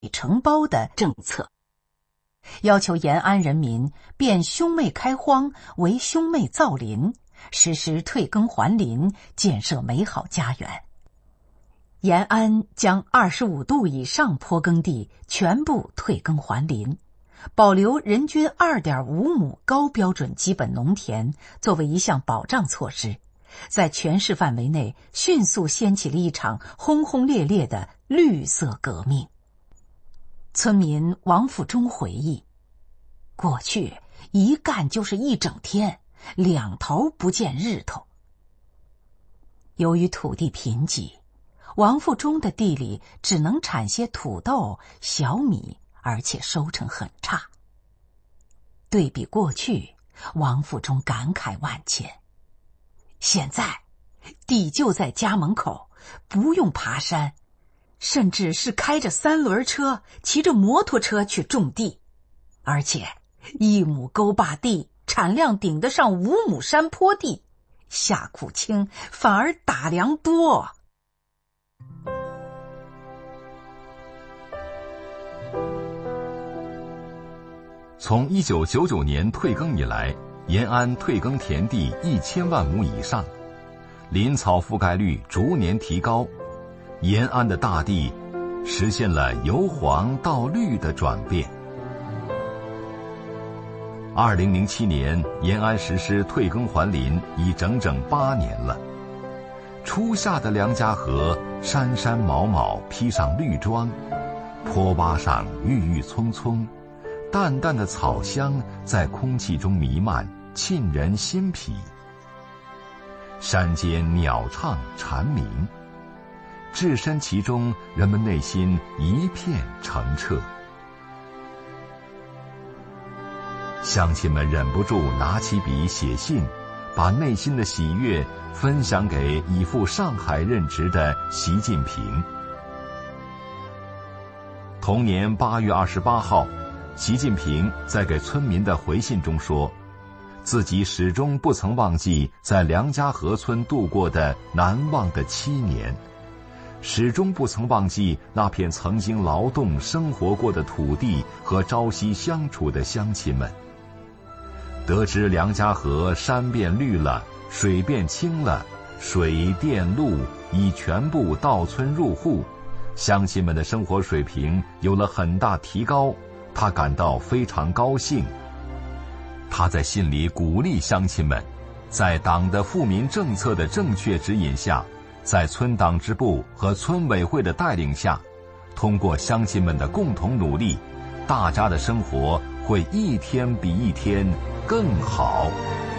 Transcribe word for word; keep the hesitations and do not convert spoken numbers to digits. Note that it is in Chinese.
承包的政策，要求延安人民变兄妹开荒为兄妹造林，实施退耕还林，建设美好家园。延安将二十五度以上坡耕地全部退耕还林，保留人均 二点五亩高标准基本农田作为一项保障措施，在全市范围内迅速掀起了一场轰轰烈烈的绿色革命。村民王富忠回忆，过去一干就是一整天，两头不见日头。由于土地贫瘠，王富忠的地里只能产些土豆、小米，而且收成很差。对比过去，王富忠感慨万千。现在，地就在家门口，不用爬山，甚至是开着三轮车、骑着摩托车去种地，而且一亩沟坝地产量顶得上五亩山坡地，下苦轻，反而打粮多。 从一九九九年退耕以来，延安退耕田地一千万亩以上，林草覆盖率逐年提高，延安的大地实现了由黄到绿的转变。二零零七年，延安实施退耕还林已整整八年了。初夏的梁家河，山山毛毛披上绿装，坡洼上郁郁葱葱，淡淡的草香在空气中弥漫，沁人心脾。山间鸟唱蝉鸣，置身其中，人们内心一片澄澈。乡亲们忍不住拿起笔写信，把内心的喜悦分享给已赴上海任职的习近平。同年八月二十八号，习近平在给村民的回信中说，自己始终不曾忘记在梁家河村度过的难忘的七年，始终不曾忘记那片曾经劳动生活过的土地和朝夕相处的乡亲们。得知梁家河山变绿了，水变清了，水电路已全部到村入户，乡亲们的生活水平有了很大提高，他感到非常高兴。他在信里鼓励乡亲们，在党的富民政策的正确指引下，在村党支部和村委会的带领下，通过乡亲们的共同努力，大家的生活会一天比一天更好。